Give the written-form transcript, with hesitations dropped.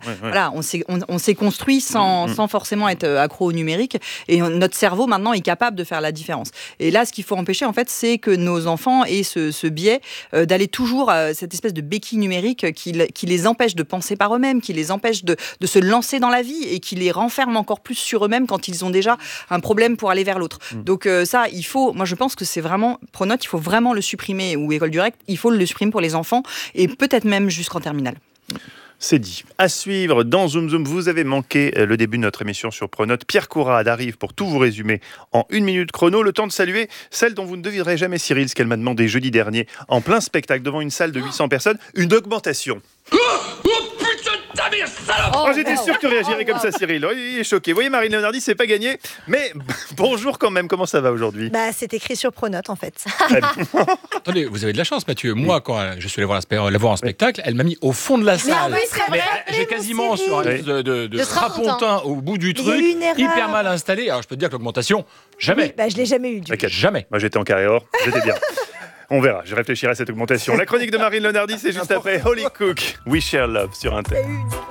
voilà, on s'est construit sans forcément être accro au numérique. Et notre cerveau, maintenant, est capable de faire la différence. Et là, ce qu'il faut empêcher, en fait, c'est que nos enfants aient ce biais d'aller toujours à cette espèce de béquille numérique qui les empêche de penser par eux-mêmes, qui les empêche de se lancer dans la vie et qui les renferme encore plus sur eux-mêmes quand ils ont déjà un problème pour aller vers l'autre. Donc ça, moi je pense que c'est vraiment, Pronote, il faut vraiment le supprimer, ou École du Rec, il faut le supprimer pour les enfants et peut-être même jusqu'en terminale. C'est dit. À suivre dans Zoom Zoom, vous avez manqué le début de notre émission sur Pronote. Pierre Courade arrive pour tout vous résumer en 1 minute chrono. Le temps de saluer celle dont vous ne devinerez jamais, Cyril, ce qu'elle m'a demandé jeudi dernier en plein spectacle devant une salle de 800 personnes, une augmentation. J'étais sûr que tu réagirais comme ça, Cyril. Il est choqué. Vous voyez, Marine Leonardi, c'est pas gagné. Mais bonjour quand même, comment ça va aujourd'hui ? C'est écrit sur Pronote en fait. Attendez, vous avez de la chance, Mathieu. Moi, quand je suis allé la voir en spectacle, elle m'a mis au fond de la salle. Mais j'ai quasiment sur un de strapontin au bout du truc, hyper mal installé. Alors je peux te dire que l'augmentation, jamais. Je l'ai jamais eu. Jamais. Moi, j'étais en carré or, j'étais bien. On verra, je réfléchirai à cette augmentation. La chronique de Marine Leonardi, c'est juste après Holly Cook, We Share Love sur Inter.